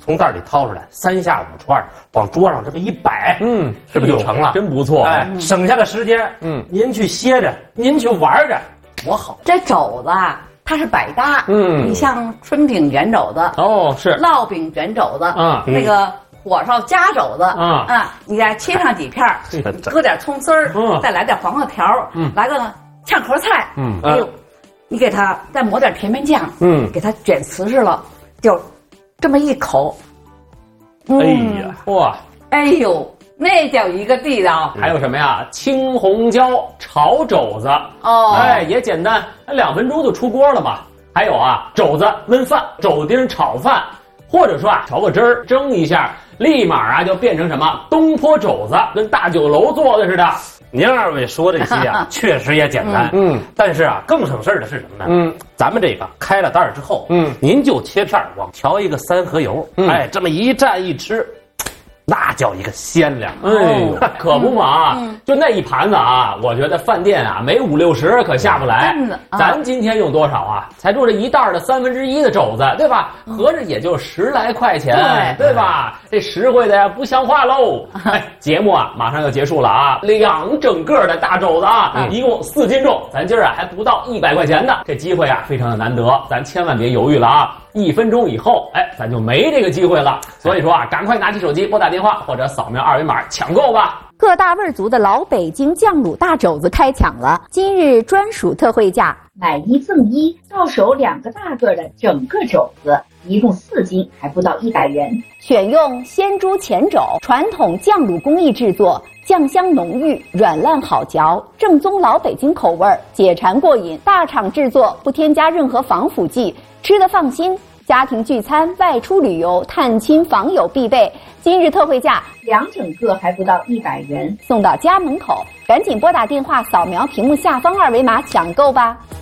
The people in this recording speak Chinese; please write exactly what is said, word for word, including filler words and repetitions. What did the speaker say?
从袋里掏出来，三下五除二往桌上这么一摆，嗯，是不是就成了？ 真不错， 哎，省下个时间，嗯，您去歇着，您去玩着，多好。 这肘子啊，它是百搭，嗯，你像春饼卷肘子， 哦，是烙饼卷肘子， 啊， 那个火烧夹肘子，啊啊，你再切上几片，搁点葱丝儿，嗯，再来点黄瓜条，嗯，来个炝壳菜，嗯，哎呦，你给它再抹点甜面酱，嗯，给它卷瓷实了，就这么一口， 哎呀，哇， 哎呦。那叫一个地道。 还有什么呀？青红椒炒肘子哦，哎，也简单，两分钟就出锅了嘛。还有啊，肘子焖饭，肘丁炒饭，或者说啊，调个汁儿蒸一下，立马啊就变成什么东坡肘子，跟大酒楼做的似的。 您二位说这些啊，确实也简单，嗯，但是啊，更省事儿的是什么呢？嗯，咱们这个开了袋儿之后，嗯，您就切片儿，往调一个三合油，嗯，哎，这么一蘸一吃。那叫一个鲜亮， 哎呦，可不嘛！嗯、就那一盘子啊，我觉得饭店啊没五六十可下不来。啊、咱今天用多少啊？才做这一袋的三分之一的肘子，对吧？合着也就十来块钱，对, 对吧？这实惠的呀不像话喽！哎，节目啊马上要结束了啊，两整个的大肘子啊，嗯、一共四斤重，咱今儿啊还不到一百块钱呢。这机会啊非常的难得，咱千万别犹豫了啊！一分钟以后，哎，咱就没这个机会了。所以说啊，赶快拿起手机拨打电话或者扫描二维码抢购吧。 各大味族的老北京酱卤大肘子开抢了，今日专属特惠价， 买一赠一，到手两个大个的整个肘子，一共四斤，还不到一百元。 选用鲜猪前肘，传统酱卤工艺制作，酱香浓郁，软烂好嚼，正宗老北京口味，解馋过瘾。大厂制作，不添加任何防腐剂，吃得放心。家庭聚餐、外出旅游、探亲访友必备。今日特惠价， 两整个还不到一百元， 送到家门口。赶紧拨打电话，扫描屏幕下方二维码抢购吧。